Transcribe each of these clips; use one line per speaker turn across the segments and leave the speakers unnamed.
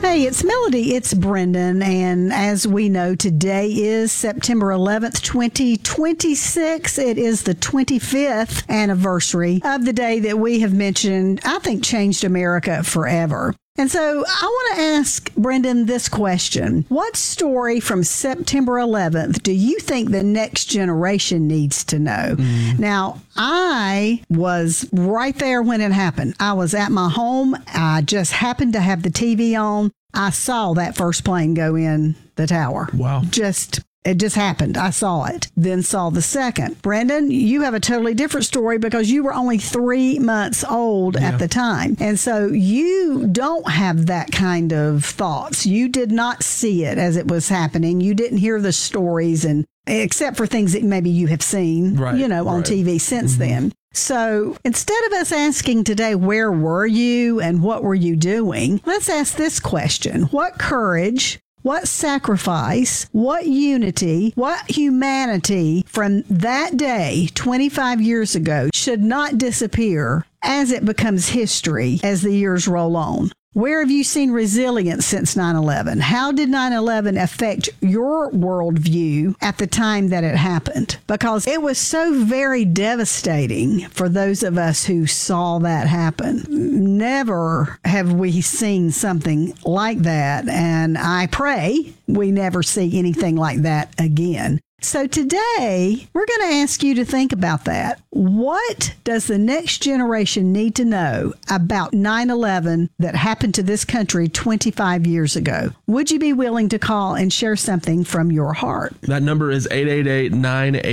Hey, it's Melody. It's Brendan. And as we know, today is September 11th, 2026. It is the 25th anniversary of the day that we have mentioned, I think, changed America forever. And so I want to ask Brendan this question. What story from September 11th do you think the next generation needs to know? Now, I was right there when it happened. I was at my home. I just happened to have the TV on. I saw that first plane go in the tower.
Wow.
It just happened. I saw it, then saw the second. Brendan, you have a totally different story because you were only 3 months old at the time. And so you don't have that kind of thoughts. You did not see it as it was happening. You didn't hear the stories, and except for things that maybe you have seen, on TV since then. So instead of us asking today, where were you and what were you doing? Let's ask this question. What courage, what sacrifice, what unity, what humanity from that day 25 years ago should not disappear as it becomes history as the years roll on? Where have you seen resilience since 9/11? How did 9/11 affect your worldview at the time that it happened? Because it was so very devastating for those of us who saw that happen. Never have we seen something like that, and I pray we never see anything like that again. So today, we're going to ask you to think about that. What does the next generation need to know about 9/11 that happened to this country 25 years ago? Would you be willing to call and share something from your heart?
That number is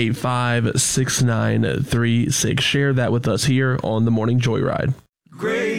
888-985-6936. Share that with us here on The Morning Joyride. Great.